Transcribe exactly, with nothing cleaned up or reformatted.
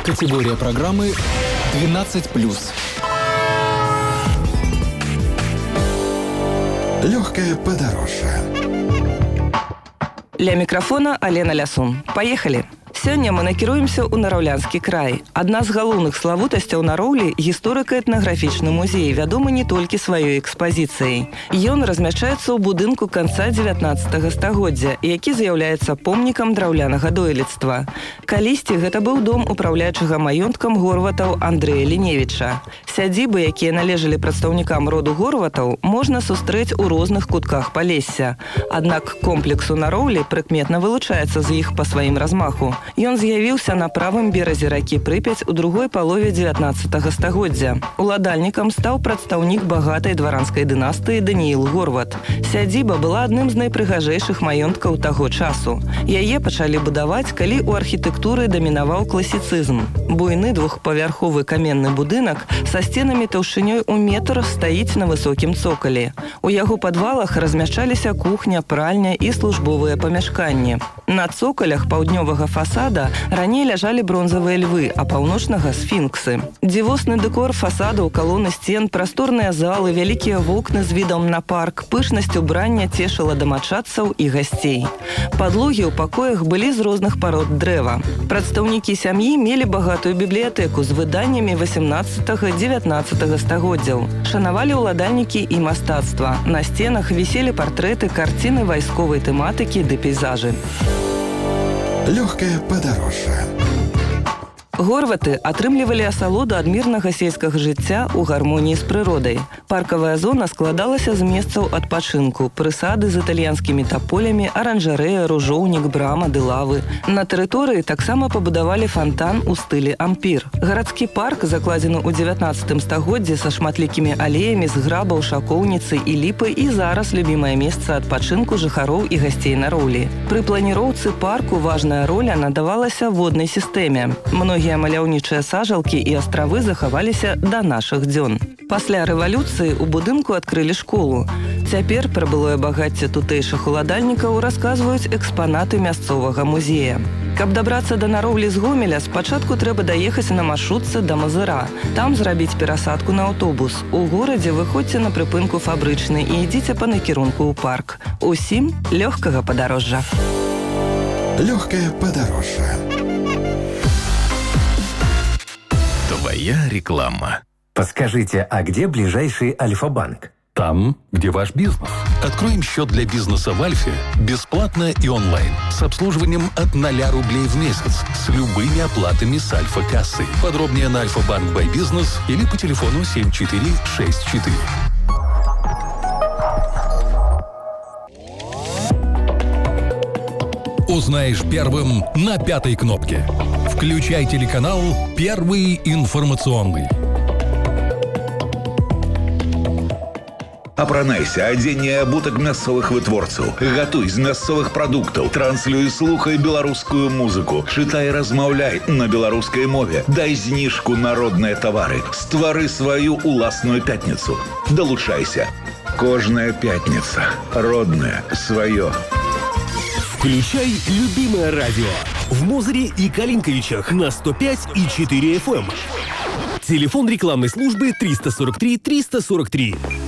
Категория программы двенадцать плюс. Легкое подорожье. Ля микрофона Алена Лясун. Поехали! Сёння мы накіруемся ў Нараўлянскі край. Адна з галоўных славутасцяў Нароўлі – гісторыка-этнаграфічны музей, вядомы не толькі сваёй экспазіцыяй. Ён размяшчаецца ў будынку канца дзевятнаццатага стагоддзя, які з'яўляецца помнікам драўлянага дойлідства. Калісьці гэта быў дом упраўлячага маёнткам горватаў Андрэя Ліневіча. Сядзібы, якія належалі прадстаўнікам роду горватаў, можна сустрэць у розных кутках Палесся. Аднак комплекс у Нароўлі прыкметна вылучаецца з іх па сваім размаху. Ён з'явіўся на правым беразе ракі Прыпяць у другой палове дзевятнаццатага стагоддзя. Уладальнікам стаў прадстаўнік багатай дваранскай дынастыі Данііл Горват. Сядзіба была адным з найпрыгажэйшых маёнткаў таго часу. Яе пачалі будаваць, калі ў архітэктуры дамінаваў класіцызм. Буйны двухпавярховы каменны будынак са сценамі таўшынёй у метр стаіць на высокім цокалі. У яго падвалах размяшчаліся кухня, пральня і службовыя памяшканні. На цокалях паўднёвага фасада раней ляжалі бронзавыя львы, а паўночнага – сфінксы. Дзівосны дэкор фасадаў, калоны сцен, прасторныя залы, вялікія вокны з відам на парк, пышнасць убрання цешыла дамачадцаў і гасцей. Падлогі ў пакоях былі з розных парод дрэва. Прадстаўнікі сям'і мелі багатую бібліятэку з выданнямі васемнаццатага-дзевятнаццатага стагоддзяў. Шанавалі ўладальнікі і мастацтва. На сценах віселі партрэты, карціны вайсковай тэматыкі ды пейзажы. Легкое подорожье. Горваты атрымлівалі асалоду ад мірнага сельскага жыцця ў гармоніі з прыродай. Паркавая зона складалася з месцаў адпачынку, прысады з італьянскімі таполямі, аранжарэя, ружоўнік, брама ды лавы. На тэрыторыі таксама пабудавалі фантан у стылі ампір. Гарадскі парк закладзены ў дзевятнаццатым стагоддзі са шматлікімі алеямі з грабаў, шакоўніцы і ліпы і зараз любімае месца адпачынку жыхароў і гасцей Нароўлі. Пры планіроўцы парку важная роля надавалася воднай сістэме. Многія маляўнічыя сажалкі і астравы захаваліся да нашых дзён. Пасля рэвалюцыі ў будынку адкрылі школу. Цяпер пра былое багацце тутэйшых уладальнікаў расказваюць экспанаты мясцовага музея. Каб дабрацца да Нароўлі з Гомеля, спачатку трэба даехаць на маршрутцы да Мазыра. Там зрабіць перасадку на аўтобус. У горадзе выходзьце на прыпынку Фабрычны і ідзіце па накірунку ў парк. Усім лёгкага падарожжа. Легкое подорожье. Твоя реклама. Подскажите, а где ближайший Альфа-банк? Там, где ваш бизнес. Откроем счет для бизнеса в Альфе бесплатно и онлайн. С обслуживанием от ноля рублей в месяц. С любыми оплатами с Альфа-кассы. Подробнее на Альфа-банк бай бизнес или по телефону семь четыре шесть четыре. Узнаешь первым на пятой кнопке. Включай телеканал «Первый информационный». Апранайся, адзенне і абутак мясцовых вытворцаў. Гатуй з мясцовых прадуктаў. Транслюй, слухай беларускую музыку. Чытай, размаўляй на беларускай мове. Дай зніжку на родныя тавары. Ствары сваю уласную пятніцу. Далучайся. Кожная пятница. Родное. Свое. Включай любимое радио в Мозыре и Калинковичах на сто пять и четыре эф эм. Телефон рекламной службы триста сорок три триста сорок три.